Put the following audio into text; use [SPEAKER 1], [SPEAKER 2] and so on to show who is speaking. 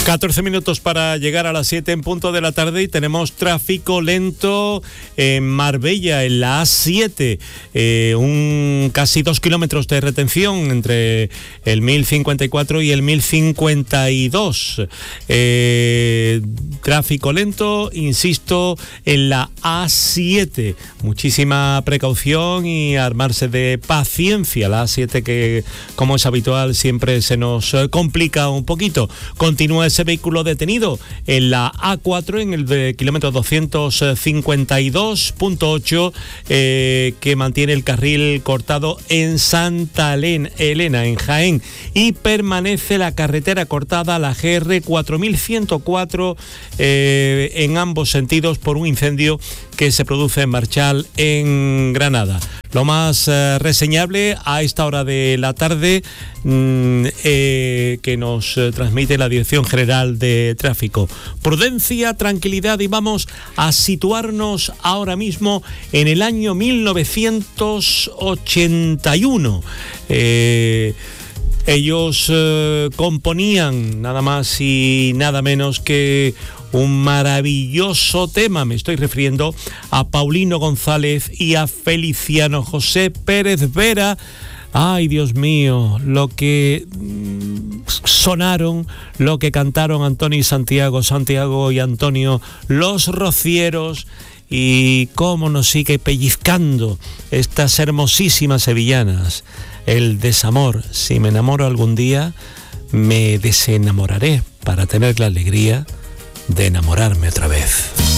[SPEAKER 1] 14 minutos para llegar a las 7 en punto de la tarde y tenemos tráfico lento en Marbella, en la A7, casi 2 kilómetros de retención entre el 1054 y el 1052. Tráfico lento, insisto, en la A7. Muchísima precaución y armarse de paciencia. La A7 que, como es habitual, siempre se nos complica un poquito. Continúa ese vehículo detenido en la A4, en el kilómetro 252.8, que mantiene el carril cortado en Santa Elena, en Jaén, y permanece la carretera cortada, la GR 4104, en ambos sentidos por un incendio que se produce en Marchal, en Granada. Lo más reseñable a esta hora de la tarde que nos transmite la Dirección General de Tráfico. Prudencia, tranquilidad, y vamos a situarnos ahora mismo en el año 1981. Ellos componían nada más y nada menos que un maravilloso tema. Me estoy refiriendo a Paulino González y a Feliciano José Pérez Vera. Ay, Dios mío, lo que sonaron, lo que cantaron Antonio y Santiago y Antonio, los rocieros, y cómo nos sigue pellizcando estas hermosísimas sevillanas. El desamor: si me enamoro algún día, me desenamoraré para tener la alegría de enamorarme otra vez.